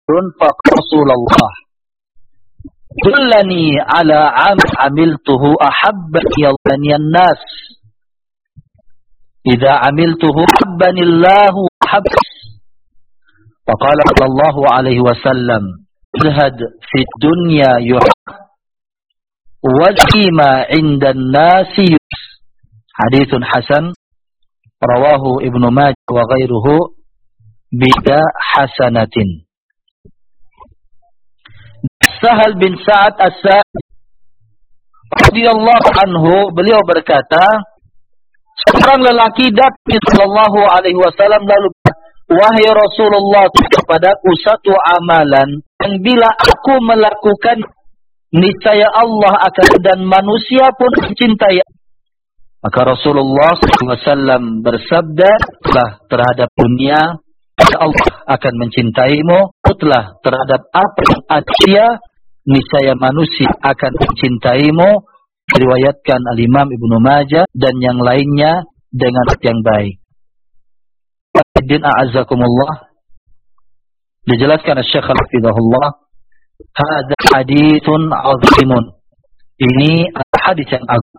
Rasulullah, dullani ala amiltuhu ahabbani an-nas. Idza amiltuhu habbani Allah habs. Faqala sallallahu alaihi wasallam, "Zahad fi dunya yuhab wa qima 'inda an-nasi." Haditsun hasan rawahu Ibnu Majah wa ghairuhu bida hasanatin. Sahal bin Sa'ad As-Sa'id radhiyallahu anhu, beliau berkata, seorang lelaki datang sallallahu alaihi wasallam lalu, wahai Rasulullah, kepadaku satu amalan yang bila aku melakukan niscaya Allah akan dan manusia pun mencintai. Maka Rasulullah SAW bersabda, terhadap dunia Allah akan mencintaimu, telah terhadap apa yang ada niscaya manusia akan mencintaimu. Diriwayatkan Al-Imam Ibnu Majah dan yang lainnya dengan yang baik. Din a'azzakumullah, dijelaskan Syekh Al-Hafidhahullah, hadza haditsun 'azimun. Ini hadis yang agung.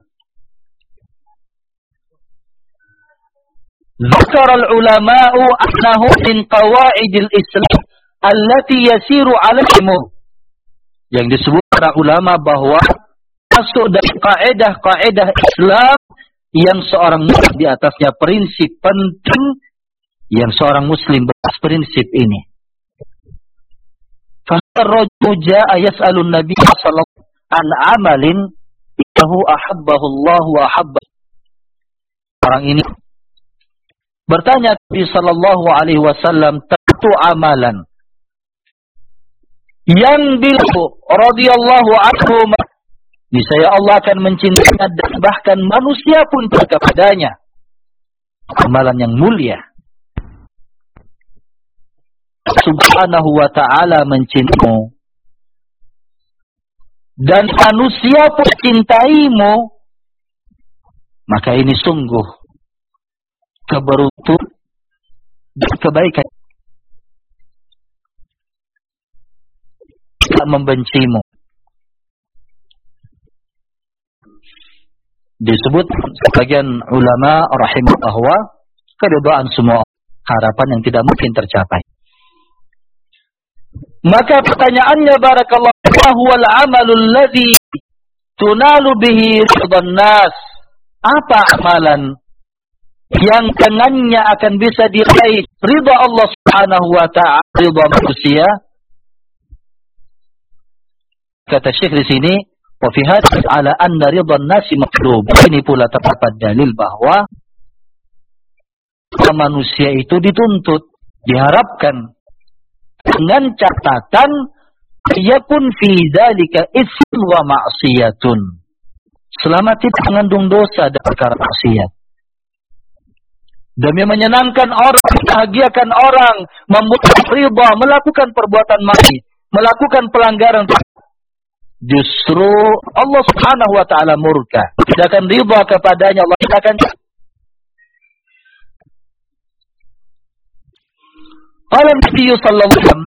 Zakar al-ulama'u annahu min qawaidil Islam allati yasiru 'alaiha. Yang disebut para ulama bahwa masuk dari kaidah-kaidah Islam yang seorang muslim di atasnya prinsip penting yang seorang muslim beratas prinsip ini. Fa-rajulu jaa'a yas'alun nabiy sallallahu an amalin innahu ahabbahu Allah wa ahabba. Orang ini bertanya Nabi sallallahu alaihi wasallam tentang amalan yang beliau radhiyallahu anhu niscaya Allah akan mencintainya dan bahkan manusia pun kepadanya. Amalan yang mulia. Subhanahu wa ta'ala mencintaimu dan manusia pun cintaimu, maka ini sungguh keberuntungan dan kebaikan. Tak membencimu. Disebut sebagian ulama rahimahullah keridhaan semua harapan yang tidak mungkin tercapai. Maka pertanyaannya, barakallahu, huwal amalul ladzi tunalu bihi ridwan nas. Apa amalan yang dengannya akan bisa diraih ridha Allah Subhanahu wa ta'ala, ridha manusia? Kata Syekh di sini, wa fi hadha ala anna ridwan nasi matlub. Ini pula terdapat dalil bahwa manusia itu dituntut, diharapkan, dengan catatan yakun fi dzalika ism wa ma'siyatun. Selama tidak mengandung dosa dan perkara maksiat. Demi menyenangkan orang, membahagiakan orang, membuat ridha, melakukan perbuatan maksiat, melakukan pelanggaran, justru Allah Subhanahu wa ta'ala murka. Tidak akan ridha kepadanya, Allah tidak akan. Qala Nabi sallallahu alaihi wasallam,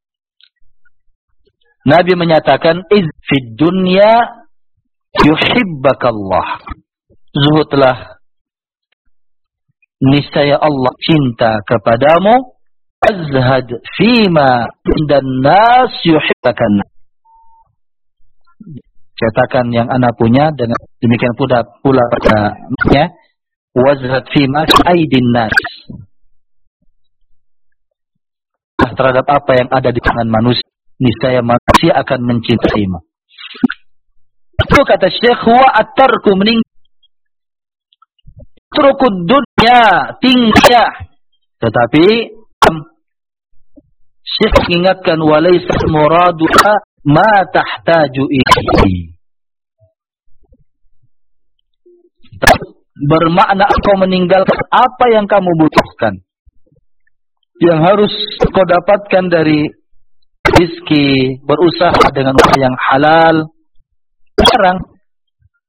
Nabi menyatakan, iz fid dunya yuhibbakallah. Zuhudlah, niscaya Allah cinta kepadamu. Azhad fima dan nas yuhibbakan. Cetakan yang anak punya dengan demikian pula pada wazhad fima aidin nas. Terhadap apa yang ada di tangan manusia, niscaya manusia akan mencintaimu. Itu kata Syekh, huwa at-tarku trukud dunya, tinggalnya. Tetapi Syekh mengingatkan, walaysa muraduha ma tahtaju ilaihi. Bermakna kau meninggalkan apa yang kamu butuhkan, yang harus kau dapatkan dari rezeki, berusaha dengan usaha yang halal. Sekarang